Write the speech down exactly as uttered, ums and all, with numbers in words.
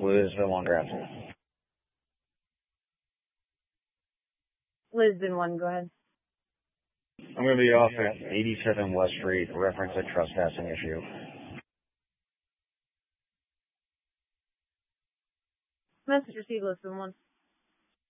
Lisbon one draft. Lisbon one, go ahead. I'm going to be off at eighty-seven West Street, reference a trespassing issue. Message received, Lisbon one.